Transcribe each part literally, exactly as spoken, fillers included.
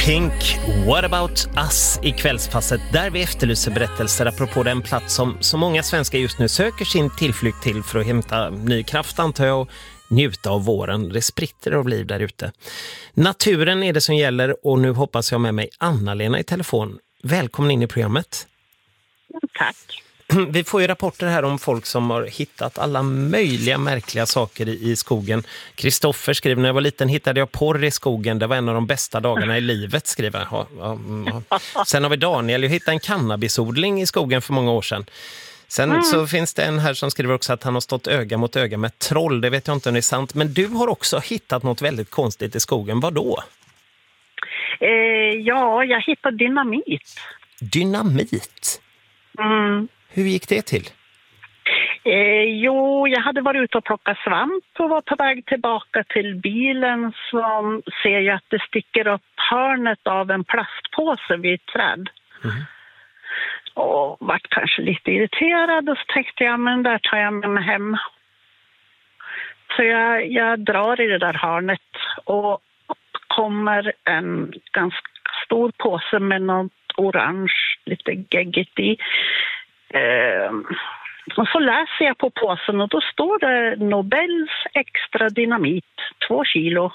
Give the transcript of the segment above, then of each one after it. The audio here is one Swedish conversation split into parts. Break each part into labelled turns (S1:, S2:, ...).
S1: Pink, What about us i kvällspasset där vi efterlyser berättelser apropå den plats som så många svenskar just nu söker sin tillflykt till för att hämta ny kraft, antar jag, och njuta av våren. Det spritter av liv där ute. Naturen är det som gäller och nu hoppas jag med mig Anna-Lena i telefon. Välkommen in i programmet.
S2: Tack.
S1: Vi får ju rapporter här om folk som har hittat alla möjliga märkliga saker i, i skogen. Kristoffer skriver, när jag var liten hittade jag porr i skogen. Det var en av de bästa dagarna i livet, skriver jag. Ja, ja, ja. Sen har vi Daniel, jag hittade en cannabisodling i skogen för många år sedan. Sen mm. så finns det en här som skriver också att han har stått öga mot öga med troll. Det vet jag inte om det är sant. Men du har också hittat något väldigt konstigt i skogen. Vad då?
S2: Eh, ja, jag hittade dynamit.
S1: Dynamit?
S2: Mm.
S1: Hur gick det till?
S2: Eh, jo, jag hade varit ute och plockat svamp och var på väg tillbaka till bilen, så ser jag att det sticker upp hörnet av en plastpåse vid ett träd. Mm. Och vart kanske lite irriterad och så tänkte jag, men där tar jag med mig hem. Så jag, jag drar i det där hörnet och kommer en ganska stor påse med något orange, lite geggigt i. Eh, och så läser jag på påsen och då står det Nobels extra dynamit, två kilo.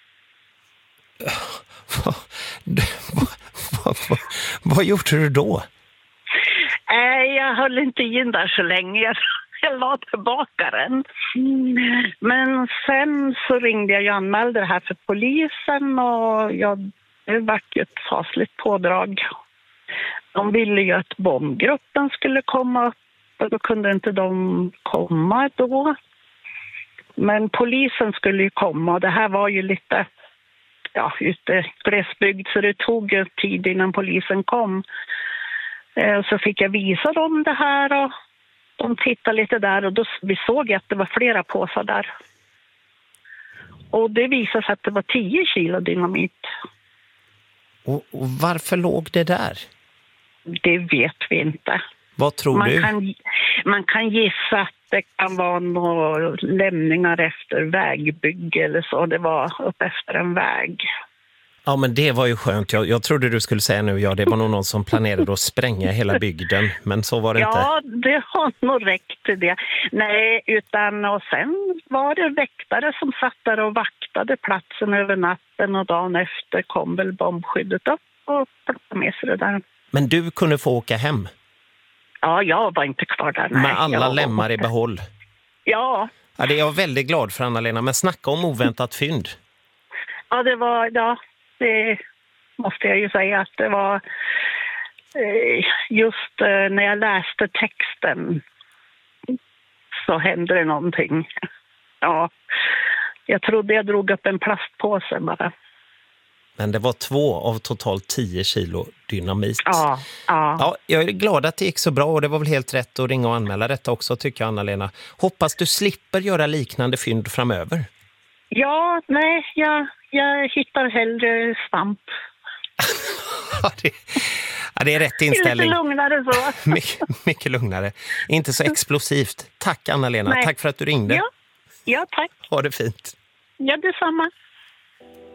S1: vad, vad, vad, vad gjorde du då?
S2: Eh, jag höll inte in där så länge. Jag, jag la tillbaka den. Men sen så ringde jag och anmälde det här för polisen och jag, det vart ju ett fasligt pådrag. De ville ju att bombgruppen skulle komma upp och då kunde inte de komma då. Men polisen skulle ju komma och det här var ju lite ja, ute glesbygd så det tog ju tid innan polisen kom. Så fick jag visa dem det här och de tittade lite där och då vi såg att det var flera påsar där. Och det visade sig att det var tio kilo dynamit.
S1: Och, och varför låg det där?
S2: Det vet vi inte.
S1: Vad tror
S2: man
S1: du?
S2: Kan, man kan gissa att det kan vara några lämningar efter vägbygge eller så. Det var upp efter en väg.
S1: Ja, men det var ju skönt. Jag, jag trodde du skulle säga nu, ja, det var nog någon som planerade att spränga hela bygden. Men så var det
S2: ja,
S1: inte.
S2: Ja, det har nog räckt till det. Nej, utan och sen var det väktare som satt där och vaktade platsen över natten. Och dagen efter kom väl bombskyddet upp och plockade med sig det där.
S1: Men du kunde få åka hem?
S2: Ja, jag var inte kvar där. Nej.
S1: Med alla
S2: jag
S1: lemmar i behåll?
S2: Ja.
S1: Ja, det är jag väldigt glad för, Anna-Lena. Men snacka om oväntat fynd.
S2: Ja, det var... Ja. Det måste jag ju säga att det var just när jag läste texten så hände det någonting. Ja, jag trodde jag drog upp en plastpåse bara.
S1: Men det var två av totalt tio kilo dynamit.
S2: Ja, ja.
S1: Ja, jag är glad att det gick så bra och det var väl helt rätt att ringa och anmäla detta också, tycker jag, Anna-Lena. Hoppas du slipper göra liknande fynd framöver.
S2: Ja, nej, jag, jag hittar hellre svamp.
S1: ja, det, ja, det är rätt inställning.
S2: Lite lugnare så.
S1: My, mycket lugnare. Inte så explosivt. Tack, Anna-Lena.
S2: Nej.
S1: Tack för att du ringde.
S2: Ja, ja, tack.
S1: Ha det fint.
S2: Ja, detsamma.